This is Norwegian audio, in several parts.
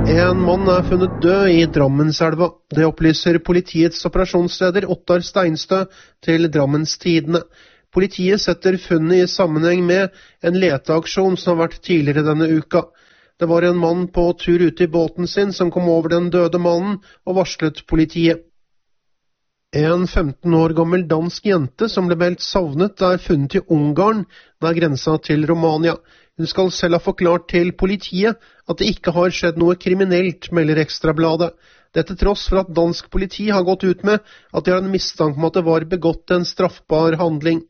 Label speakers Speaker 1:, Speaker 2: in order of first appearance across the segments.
Speaker 1: En mann er funnet død i Drammenselva. Det opplyser politiets operasjonsleder Ottar Steinstø til Drammens Tidende. Politiet setter funnet i sammenheng med en leteaksjon som har vært tidligere denne uka. Det var en mann på tur ute i båten sin som kom over den døde mannen og varslet politiet. En 15 år gammel dansk jente som ble meldt savnet er funnet i Ungarn, nær grensa til Romania. Hun skal selv ha forklart til politiet at det ikke har skjedd noe kriminelt, melder Ekstrabladet. Dette tross for at dansk politi har gått ut med at de har en mistanke om at det var begått en straffbar handling.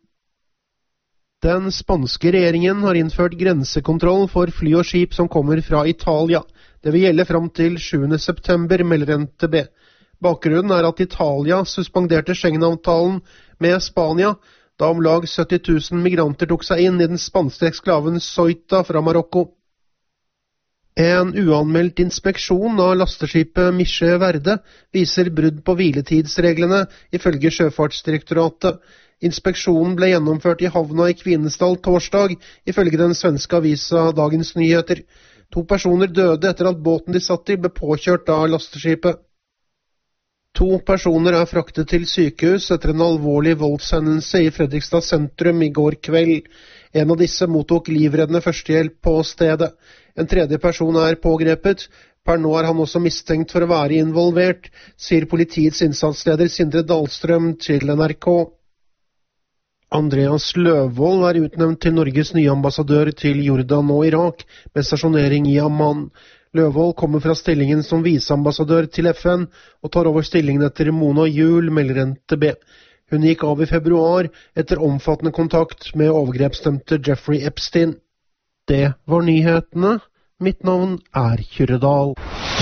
Speaker 1: Den spanske regjeringen har innført grensekontroll for fly og skip som kommer fra Italia. Det vil gjelde fram til 7. september, melder NTB. Bakgrunnen er at Italia suspenderte Schengen-avtalen med Spania, da om lag 70 000 migranter tok seg inn i den spanske eksklaven Ceuta fra Marokko. En uanmeldt inspeksjon av lasteskipet Miche Verde viser brudd på hviletidsreglene, ifølge Sjøfartsdirektoratet. Inspeksjonen ble gjennomført i havna i Kvinesdal torsdag, ifølge den svenske avisa Dagens Nyheter. 2 personer døde etter at båten de satt i ble påkjørt av lasteskipet. 2 personer er fraktet til sykehus etter en alvorlig voldshendelse i Fredrikstad sentrum i går kveld. En av disse mottok livreddende førstehjelp på stedet. En 3. person er pågrepet. Per nå er han også mistenkt for å være involvert, sier politiets innsatsleder Sindre Dahlstrøm til NRK. Andreas Løvvold er utnevnt til Norges nye ambassadør til Jordan og Irak, med stasjonering i Amman. Løvvold kommer fra stillingen som viseambassadør til FN, og tar over stillingen etter Mona Juul, melder NTB. Hun gikk av i februar etter omfattende kontakt med overgrepsdømte Jeffrey Epstein. Det var nyhetene. Mitt navn er Kyrre Dahl.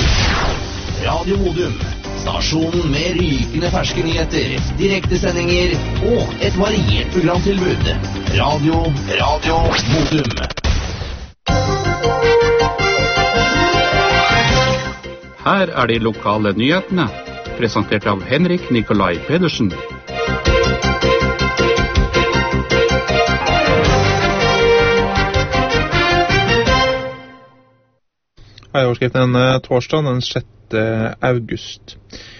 Speaker 2: Radio Modum, stasjonen med rykende ferske nyheter, direktesendinger og et variert programtilbud. Radio Modum.
Speaker 3: Her er de lokale nyhetene, presentert av Henrik Nikolai Pedersen.
Speaker 4: Her er overskriften torsdag den 6. august.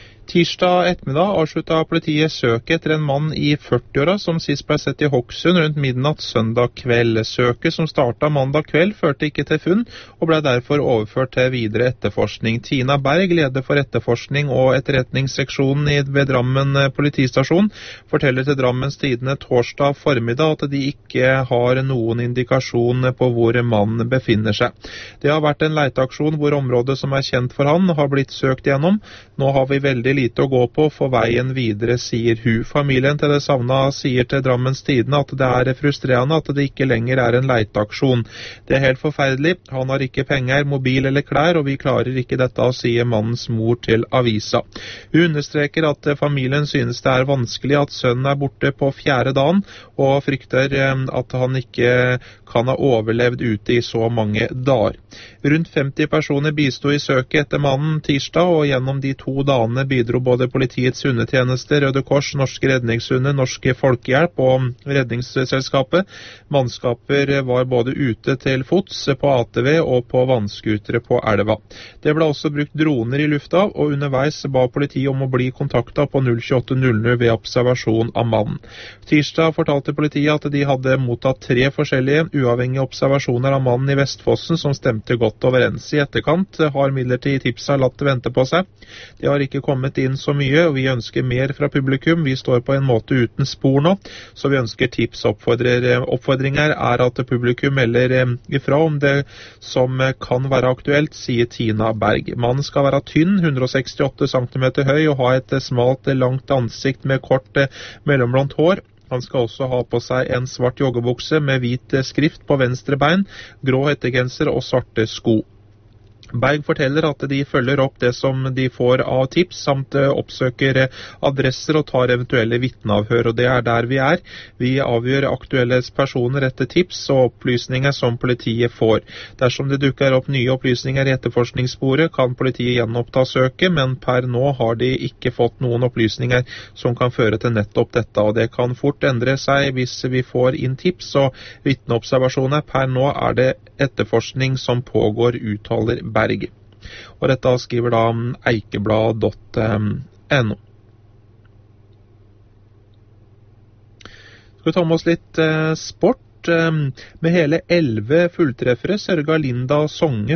Speaker 4: Tirsdag ettermiddag avsluttet politiet søket etter en mann i 40-åra som sist ble sett i Hokksund rundt midnatt søndag kveld. Søket som startet mandag kveld førte ikke til funn og ble derfor overført til videre etterforskning. Tina Berg, leder for etterforskning og etterretningsseksjonen ved Drammen politistasjon, forteller til Drammens Tidende torsdag formiddag at de ikke har noen indikasjon på hvor mannen befinner seg. Det har vært en leteaksjon hvor området som er kjent for han har blitt søkt gjennom. Nå har vi veldig lite å gå på for veien videre, sier hun. Familien til det savna sier til Drammens Tidende at det er frustrerende at det ikke lenger er en leteaksjon. Det er helt forferdelig. Han har ikke penger, mobil eller klær, og vi klarer ikke dette, sier mannens mor til avisa. Hun understreker at familien synes det er vanskelig at sønnen er borte på 4. dagen, og frykter at han ikke kan ha overlevd ute i så mange dager. Rundt 50 personer bistod i søket etter mannen tirsdag, og gjennom de 2 dagene bidro både politiets hundetjeneste, Røde Kors, Norske Redningshunder, Norske Folkehjelp og Redningsselskapet. Mannskaper var både ute til fots, på ATV og på vannskutere på elva. Det ble også brukt droner i lufta, og underveis ba politiet om å bli kontaktet på 02800 ved observasjon av mannen. Tirsdag fortalte politiet at de hadde mottatt 3 forskjellige uavhengige observasjoner av mannen i Vestfossen som stemte godt overens. I etterkant har midlertid tipsa latt vente på seg. Det har ikke kommet inn så mye, og vi ønsker mer fra publikum. Vi står på en måte uten spor nå, så vi ønsker tips. Oppfordringer er at publikum melder ifra om det som kan være aktuelt, sier Tina Berg. Mannen skal være tynn, 168 cm høy og ha et smalt, langt ansikt med kort mellomblondt hår. Han skal også ha på seg en svart joggebukse med hvit skrift på venstre bein, grå hettegenser og svarte sko. Berg forteller at de følger opp det som de får av tips, samt oppsøker adresser og tar eventuelle vitneavhør, og det er der vi er. Vi avgjør aktuelle personer etter tips og opplysninger som politiet får. Dersom det dukker opp nye opplysninger i etterforskningssporet, kan politiet gjenoppta søket, men per nå har de ikke fått noen opplysninger som kan føre til nettopp dette, og det kan fort endre seg hvis vi får inn tips og vitneobservasjoner. Per nå er det etterforskning som pågår, uttaler Berg. Og dette skriver da eikeblad.no. Skal vi ta med oss litt sport? Med hele 11 fulltreffere sørget Linda Songe